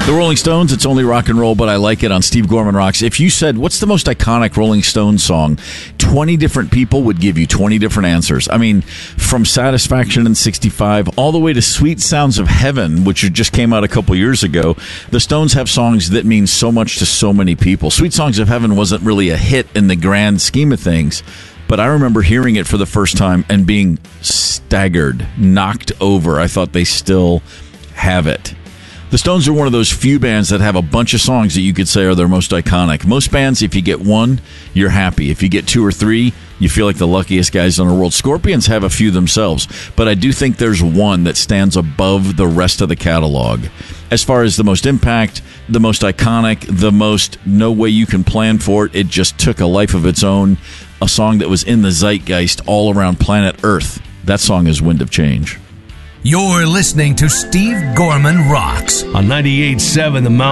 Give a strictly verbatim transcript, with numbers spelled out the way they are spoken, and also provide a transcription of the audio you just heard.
The Rolling Stones, it's only rock and roll, but I like it on Steve Gorman Rocks. If you said, what's the most iconic Rolling Stones song, twenty different people would give you twenty different answers. I mean, from Satisfaction in sixty-five all the way to Sweet Sounds of Heaven, which just came out a couple years ago, the Stones have songs that mean so much to so many people. Sweet Songs of Heaven wasn't really a hit in the grand scheme of things, but I remember hearing it for the first time and being staggered, knocked over. I thought they still have it. The Stones are one of those few bands that have a bunch of songs that you could say are their most iconic. Most bands, if you get one, you're happy. If you get two or three, you feel like the luckiest guys in the world. Scorpions have a few themselves, but I do think there's one that stands above the rest of the catalog. As far as the most impact, the most iconic, the most no way you can plan for it, it just took a life of its own, a song that was in the zeitgeist all around planet Earth. That song is Wind of Change. You're listening to Steve Gorman Rocks on ninety-eight point seven The Mountain.